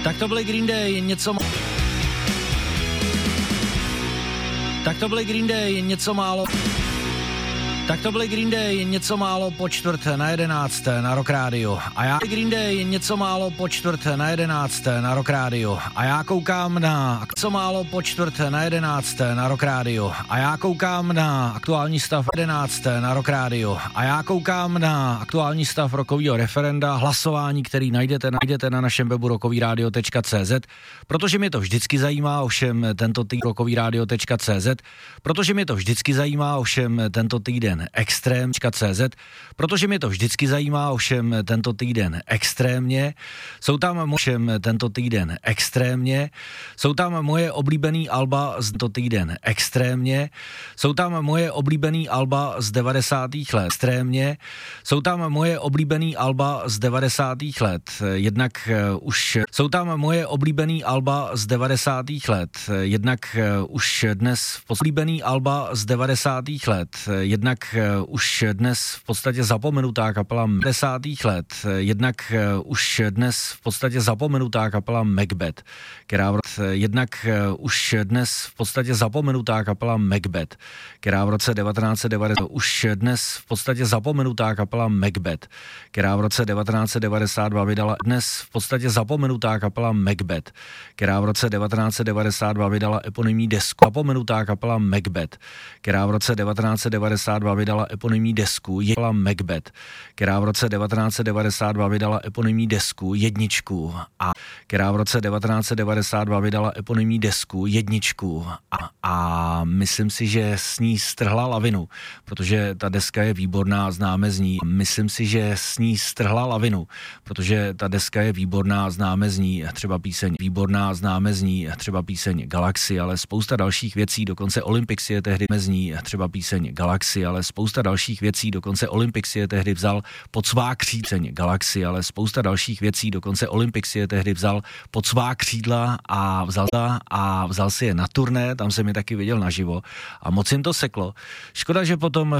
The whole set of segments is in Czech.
Tak to byly Green Day, něco málo po 10:45 na Rock Radio. A já Green Day něco málo po 10:45 na Rock Radio. A já koukám na co málo po 10:45 na Rock Radio. A já koukám na aktuální stav 11 na Rock Radio. A já koukám na aktuální stav rockového referenda, hlasování, který najdete na našem webu rockovyradio.cz, protože mě to vždycky zajímá, ovšem tento týden rockovyradio.cz, protože mě to vždycky zajímá, ovšem tento týden extrém.cz, protože mě to vždycky zajímá, ovšem tento týden extrémně. Jsou tam moje oblíbený alba z tento týden extrémně. Jsou tam moje oblíbený alba z 90. let extrémně. Jsou tam moje oblíbený alba z 90. let. Jednak už jsou tam moje oblíbený alba z 90. let. Jednak už dnes oblíbený alba z 90. let. Jednak už dnes v podstatě zapomenutá kapela 50. let. Jednak už dnes v podstatě zapomenutá kapela Macbeth, která v roce 1992 vydala eponymní desku jedničku a myslím si, že s ní strhla lavinu, protože ta deska je výborná, známe z ní třeba píseň Galaxy, ale spousta dalších věcí, dokonce Olympic si je tehdy vzal pod svá křídla a vzal si je na turné, tam jsem je taky viděl naživo a moc jim to seklo. Škoda, že potom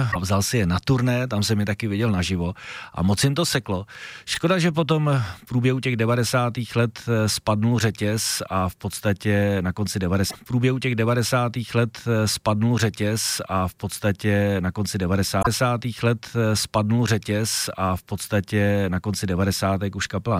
v průběhu těch 90. let spadnul řetěz a v podstatě na konci 90. už kapela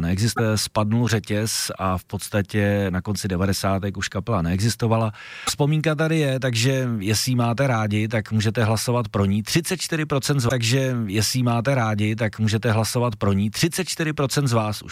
neexistovala. Vzpomínka tady je, takže jestli ji máte rádi, tak můžete hlasovat pro ní. 34% z vás už